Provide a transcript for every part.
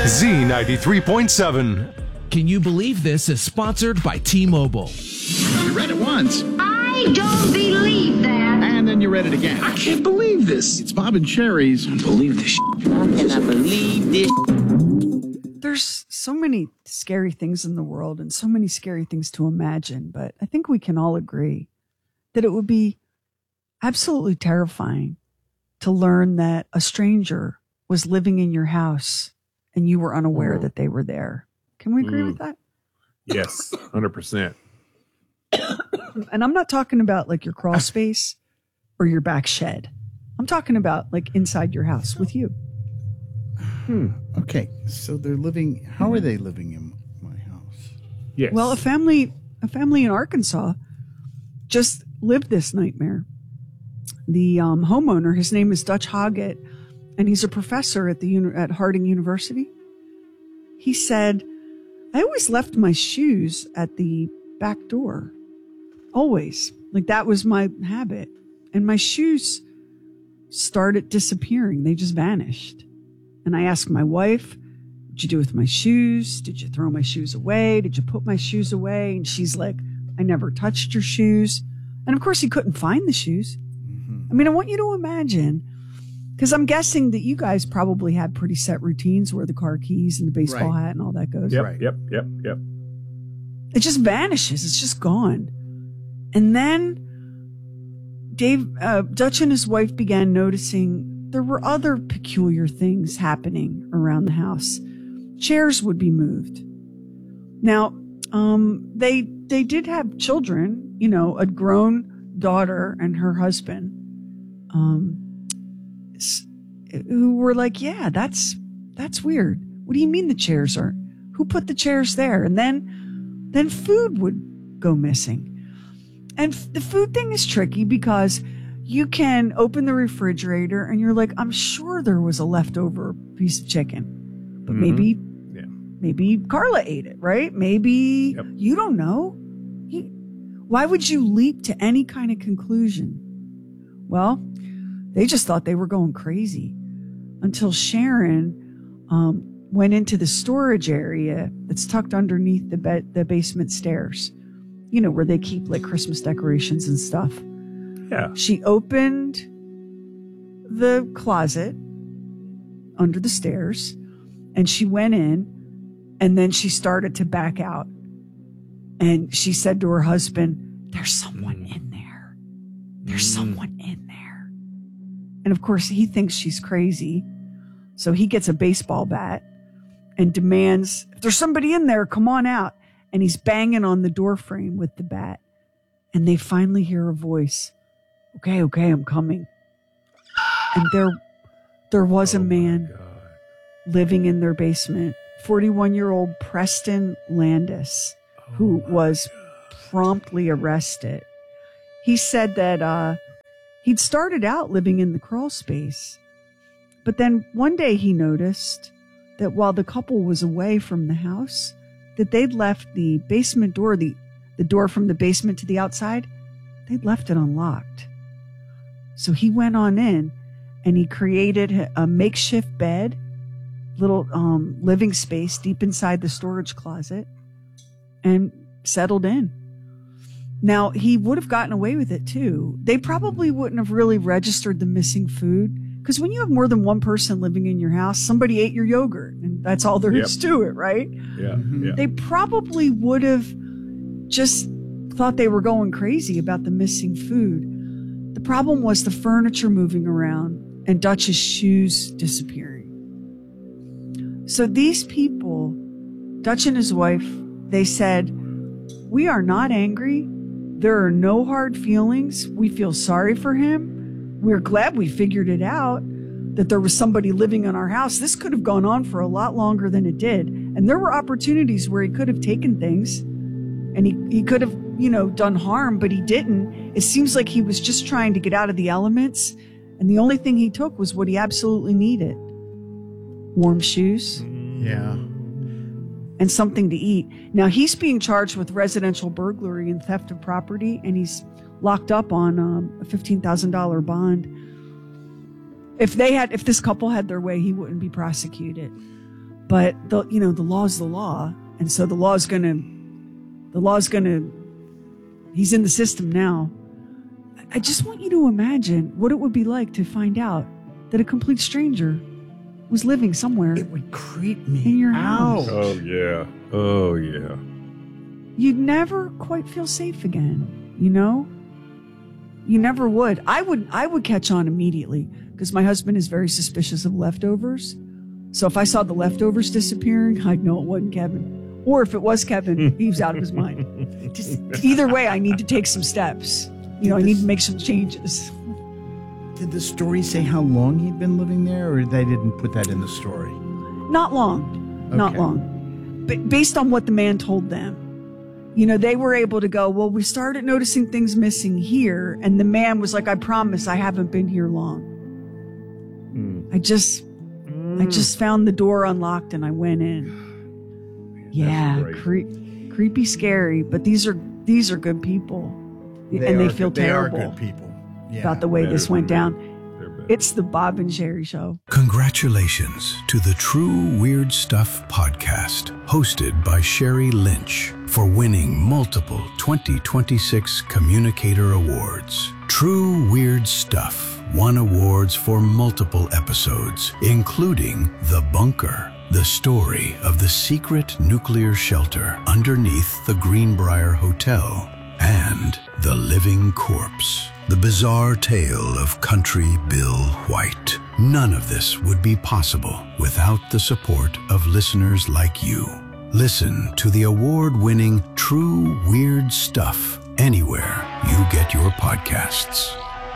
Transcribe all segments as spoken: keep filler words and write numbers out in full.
Z ninety-three point seven. Can You Believe This is sponsored by T-Mobile. You read it once. I don't believe that. And then you read it again. I can't believe this. It's Bob and Sherry's. I believe this. I cannot believe this. There's so many scary things in the world and so many scary things to imagine, but I think we can all agree that it would be absolutely terrifying to learn that a stranger was living in your house and you were unaware mm. that they were there. Can we agree mm. with that? Yes, one hundred percent. And I'm not talking about like your crawl space or your back shed. I'm talking about like inside your house with you. Hmm. Okay, so they're living. How are they living in my house? Yes. Well, a family, a family in Arkansas, just lived this nightmare. The um, homeowner, his name is Dutch Hoggett, and he's a professor at the uni- at Harding University. He said, "I always left my shoes at the back door, always. Like that was my habit, and my shoes started disappearing. They just vanished." And I asked my wife, "What'd you do with my shoes? Did you throw my shoes away? Did you put my shoes away?" And she's like, "I never touched your shoes." And of course, he couldn't find the shoes. Mm-hmm. I mean, I want you to imagine, because I'm guessing that you guys probably have pretty set routines where the car keys and the baseball right. hat and all that goes. Yep, right. yep, yep, yep. It just vanishes. It's just gone. And then Dave, uh, Dutch and his wife began noticing there were other peculiar things happening around the house. Chairs would be moved. Now, um, they they did have children, you know, a grown daughter and her husband, um, who were like, "Yeah, that's that's weird. What do you mean the chairs are? Who put the chairs there?" And then, then food would go missing. And f- the food thing is tricky because you can open the refrigerator and you're like, "I'm sure there was a leftover piece of chicken, but mm-hmm. maybe, yeah. maybe Carla ate it, right? Maybe yep. you don't know. You, why would you leap to any kind of conclusion?" Well, they just thought they were going crazy until Sharon um, went into the storage area that's tucked underneath the be- the basement stairs. You know, where they keep like Christmas decorations and stuff. Yeah. She opened the closet under the stairs and she went in and then she started to back out. And she said to her husband, "There's someone in there. There's mm. someone in there." And of course, he thinks she's crazy. So he gets a baseball bat and demands, "If there's somebody in there, come on out." And he's banging on the door frame with the bat. And they finally hear a voice. "Okay, okay, I'm coming." And there, there was oh a man living in their basement, forty-one-year-old Preston Landis, oh who was God. promptly arrested. He said that uh, he'd started out living in the crawl space. But then one day he noticed that while the couple was away from the house, that they'd left the basement door, the, the door from the basement to the outside, they'd left it unlocked. So he went on in and he created a makeshift bed, little um, living space deep inside the storage closet, and settled in. Now, he would have gotten away with it too. They probably wouldn't have really registered the missing food, because when you have more than one person living in your house, somebody ate your yogurt, and that's all there yep. is to it, right? Yeah, yeah. They probably would have just thought they were going crazy about the missing food. The problem was the furniture moving around and Dutch's shoes disappearing. So these people, Dutch and his wife, they said, "We are not angry. There are no hard feelings. We feel sorry for him. We're glad we figured it out, that there was somebody living in our house. This could have gone on for a lot longer than it did. And there were opportunities where he could have taken things and he, he could have, you know, done harm, but he didn't. It seems like he was just trying to get out of the elements. And the only thing he took was what he absolutely needed. Warm shoes. Yeah. And something to eat. Now, he's being charged with residential burglary and theft of property, and he's locked up on um, a fifteen thousand dollars bond. If they had, if this couple had their way, he wouldn't be prosecuted. But the you know the law's the law, and so the law's gonna the law's gonna he's in the system now. I just want you to imagine what it would be like to find out that a complete stranger was living somewhere It would creep me in your out. house. Oh, yeah. Oh, yeah. You'd never quite feel safe again, you know? You never would. I would I would catch on immediately because my husband is very suspicious of leftovers. So if I saw the leftovers disappearing, I'd know it wasn't Kevin. Or if it was Kevin, he was out of his mind. Just either way, I need to take some steps. You know, I need to make some changes. Did the story say how long he'd been living there, or they didn't put that in the story? Not long. Not Okay. long. But based on what the man told them, you know, they were able to go, well, we started noticing things missing here. And the man was like, I promise I haven't been here long. Mm. I just, I just found the door unlocked and I went in. Yeah, great. cre- creepy, scary, but these are, these are good people. and they are feel good, terrible They are good people. Yeah. about the way Better this went than down. They're better. It's the Bob and Sherry Show. Congratulations to the True Weird Stuff podcast, hosted by Sherry Lynch, for winning multiple twenty twenty-six Communicator Awards. True Weird Stuff won awards for multiple episodes, including The Bunker, the story of the secret nuclear shelter underneath the Greenbrier Hotel, and The Living Corpse, the bizarre tale of Country Bill White. None of this would be possible without the support of listeners like you. Listen to the award-winning True Weird Stuff anywhere you get your podcasts.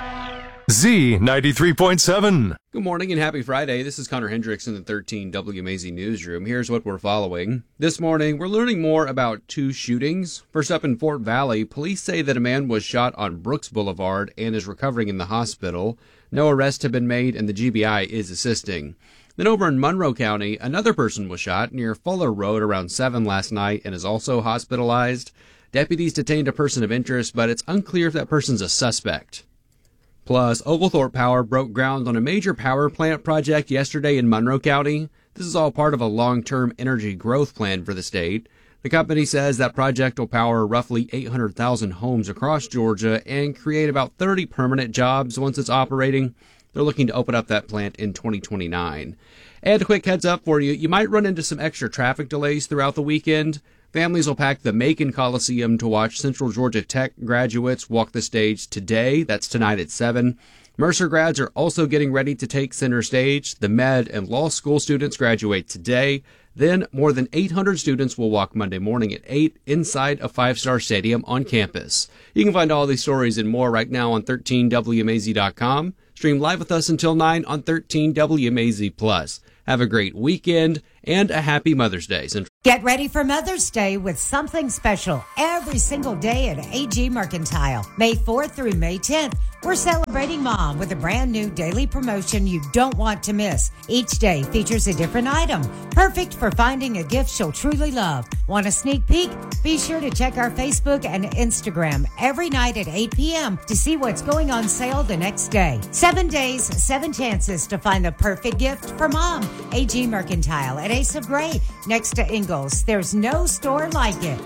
Z ninety-three point seven. Good morning and happy Friday. This is Connor Hendricks in the thirteen W M A Z Newsroom. Here's what we're following. This morning, we're learning more about two shootings. First up in Fort Valley, police say that a man was shot on Brooks Boulevard and is recovering in the hospital. No arrests have been made and the G B I is assisting. Then over in Monroe County, another person was shot near Fuller Road around seven last night and is also hospitalized. Deputies detained a person of interest, but it's unclear if that person's a suspect. Plus, Oglethorpe Power broke ground on a major power plant project yesterday in Monroe County. This is all part of a long-term energy growth plan for the state. The company says that project will power roughly eight hundred thousand homes across Georgia and create about thirty permanent jobs once it's operating. They're looking to open up that plant in twenty twenty-nine. And a quick heads up for you, you might run into some extra traffic delays throughout the weekend. Families will pack the Macon Coliseum to watch Central Georgia Tech graduates walk the stage today. That's tonight at seven. Mercer grads are also getting ready to take center stage. The med and law school students graduate today. Then more than eight hundred students will walk Monday morning at eight inside a five-star stadium on campus. You can find all these stories and more right now on thirteen W M A Z dot com. Stream live with us until nine on thirteen W M A Z Plus. Have a great weekend and a happy Mother's Day. Get ready for Mother's Day with something special every single day at A G Mercantile. May fourth through May tenth, we're celebrating Mom with a brand new daily promotion you don't want to miss. Each day features a different item, perfect for finding a gift she'll truly love. Want a sneak peek? Be sure to check our Facebook and Instagram every night at eight p.m. to see what's going on sale the next day. Seven days, seven chances to find the perfect gift for Mom. A G Mercantile at Asa Gray, next to Ingalls. There's no store like it.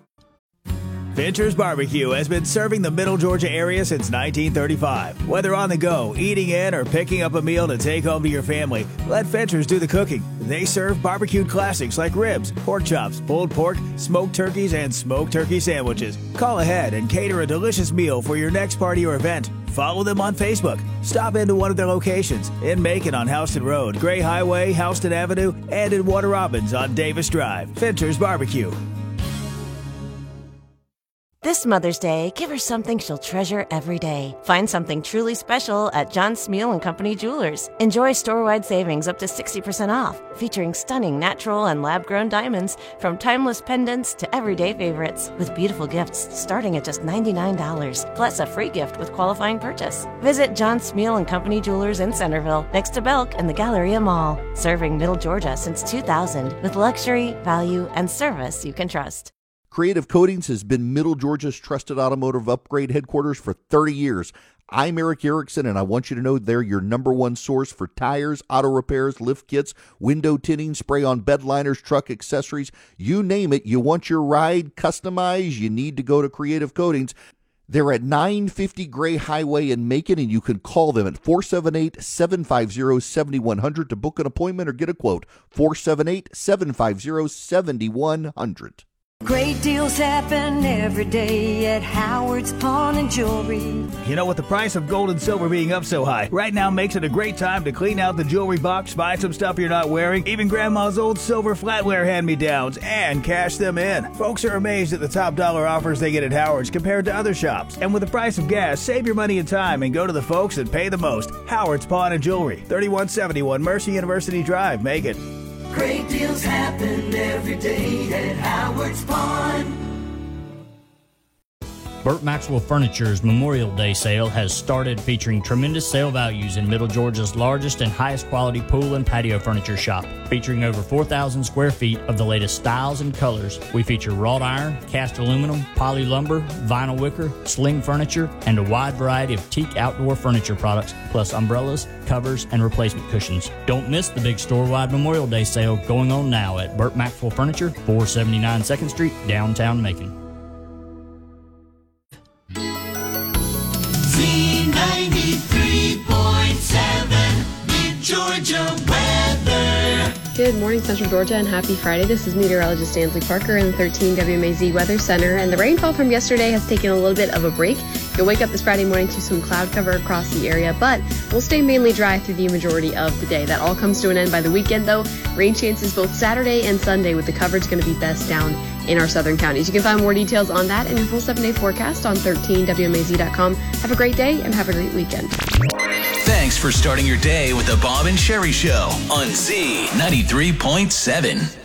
Fincher's Barbecue has been serving the Middle Georgia area since nineteen thirty-five. Whether on the go, eating in, or picking up a meal to take home to your family, let Fincher's do the cooking. They serve barbecued classics like ribs, pork chops, pulled pork, smoked turkeys, and smoked turkey sandwiches. Call ahead and cater a delicious meal for your next party or event. Follow them on Facebook. Stop into one of their locations in Macon on Houston Road, Gray Highway, Houston Avenue, and in Warner Robins on Davis Drive. Fincher's Barbecue. This Mother's Day, give her something she'll treasure every day. Find something truly special at John Smeal and Company Jewelers. Enjoy store-wide savings up to sixty percent off, featuring stunning natural and lab-grown diamonds from timeless pendants to everyday favorites, with beautiful gifts starting at just ninety-nine dollars, plus a free gift with qualifying purchase. Visit John Smeal and Company Jewelers in Centerville, next to Belk and the Galleria Mall. Serving Middle Georgia since two thousand, with luxury, value, and service you can trust. Creative Coatings has been Middle Georgia's trusted automotive upgrade headquarters for thirty years. I'm Eric Erickson, and I want you to know they're your number one source for tires, auto repairs, lift kits, window tinting, spray-on bed liners, truck accessories. You name it. You want your ride customized, you need to go to Creative Coatings. They're at nine fifty Gray Highway in Macon, and you can call them at four seven eight, seven five zero, seven one zero zero to book an appointment or get a quote. four seven eight, seven five zero, seven one zero zero. Great deals happen every day at Howard's Pawn and Jewelry. You know, with the price of gold and silver being up so high, right now makes it a great time to clean out the jewelry box, buy some stuff you're not wearing, even Grandma's old silver flatware hand-me-downs, and cash them in. Folks are amazed at the top dollar offers they get at Howard's compared to other shops. And with the price of gas, save your money and time and go to the folks that pay the most. Howard's Pawn and Jewelry, thirty-one seventy-one Mercy University Drive, Macon. Great deals happen every day at Howard's Pawn. Burt Maxwell Furniture's Memorial Day sale has started, featuring tremendous sale values in Middle Georgia's largest and highest quality pool and patio furniture shop. Featuring over four thousand square feet of the latest styles and colors, we feature wrought iron, cast aluminum, poly lumber, vinyl wicker, sling furniture, and a wide variety of teak outdoor furniture products, plus umbrellas, covers, and replacement cushions. Don't miss the big store-wide Memorial Day sale going on now at Burt Maxwell Furniture, four seventy-nine second Street, downtown Macon. Z ninety-three point seven, Mid-Georgia weather. Good morning, Central Georgia, and happy Friday. This is meteorologist Ansley Parker in the thirteen W M A Z Weather Center, and the rainfall from yesterday has taken a little bit of a break. You'll wake up this Friday morning to some cloud cover across the area, but we'll stay mainly dry through the majority of the day. That all comes to an end by the weekend, though. Rain chances both Saturday and Sunday, with the coverage going to be best down in our southern counties. You can find more details on that in your full seven-day forecast on thirteen W M A Z dot com. Have a great day and have a great weekend. Thanks for starting your day with the Bob and Sherry Show on Z ninety-three point seven.